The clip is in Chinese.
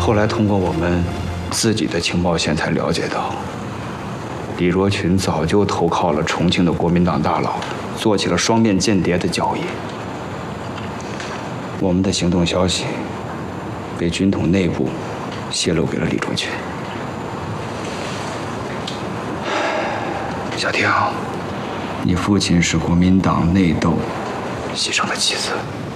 后来通过我们自己的情报线才了解到，李若群早就投靠了重庆的国民党大佬，做起了双面间谍的交易。我们的行动消息被军统内部泄露给了李若群。小婷，你父亲是国民党内斗牺牲的妻子。